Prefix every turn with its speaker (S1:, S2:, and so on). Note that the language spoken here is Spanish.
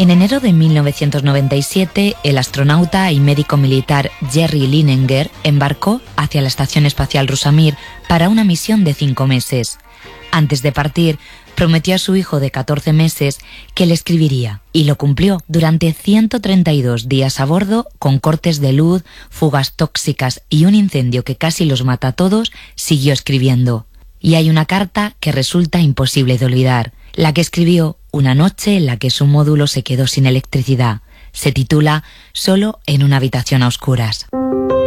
S1: En enero de 1997, el astronauta y médico militar Jerry Linenger embarcó hacia la Estación Espacial rusa Mir para una misión de 5 meses. Antes de partir, prometió a su hijo de 14 meses que le escribiría, y lo cumplió. Durante 132 días a bordo, con cortes de luz, fugas tóxicas y un incendio que casi los mata a todos, siguió escribiendo. Y hay una carta que resulta imposible de olvidar, la que escribió una noche en la que su módulo se quedó sin electricidad. Se titula Solo en una habitación a oscuras.